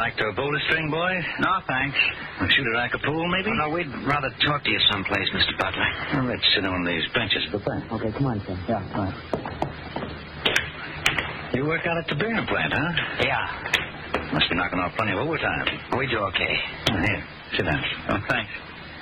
Like to bowl a string, boys? No, thanks. Shoot a rack of pool, maybe? Oh, no, we'd rather talk to you someplace, Mr. Butler. Well, let's sit on these benches at the back. Okay, come on, son. Yeah, all right. You work out at the beer plant, huh? Yeah. Must be knocking off plenty of overtime. We do okay. Oh, here, sit down. Oh, thanks.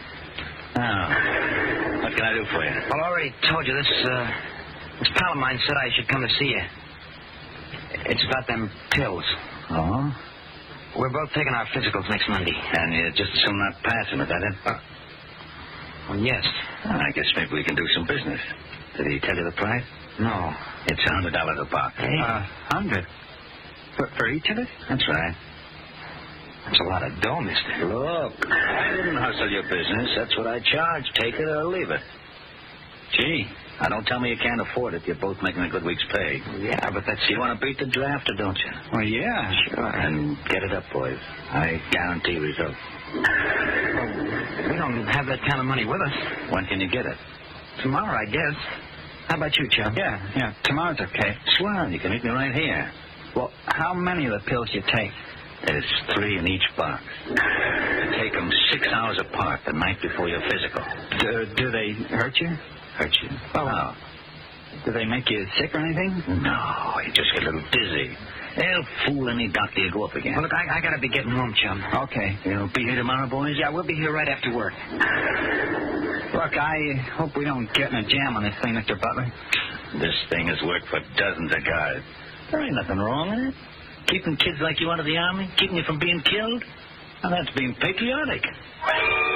Now, what can I do for you? Well, I already told you this pal of mine said I should come to see you. It's about them pills. Oh? We're both taking our physicals next Monday. And you just assume not pass him, is that it? Well, yes. Well, I guess maybe we can do some business. Did he tell you the price? No. It's $100 a box. Hey? 100? For each of us? That's right. That's a lot of dough, mister. Look, I didn't hustle your business. That's what I charge. Take it or leave it. Gee, now don't tell me you can't afford it. You're both making a good week's pay. Yeah, but that's... You want to beat the draft, or don't you? Well, yeah. Sure. And get it up, boys. I guarantee results. Well, we don't have that kind of money with us. When can you get it? Tomorrow, I guess. How about you, Chum? Yeah. Tomorrow's okay. Swell, you can meet me right here. Well, how many of the pills you take? There's 3 in each box. You take them 6 hours apart the night before your physical. Do they hurt you? Hurt you? Oh. No. Do they make you sick or anything? No, you just get a little dizzy. They'll fool any doctor you go up against. Well, look, I gotta be getting home, Chum. Okay. You'll be here tomorrow, boys? Yeah, we'll be here right after work. Look, I hope we don't get in a jam on this thing, Mr. Butler. This thing has worked for dozens of guys. There ain't nothing wrong in it. Keeping kids like you out of the Army, keeping you from being killed. Now, that's being patriotic.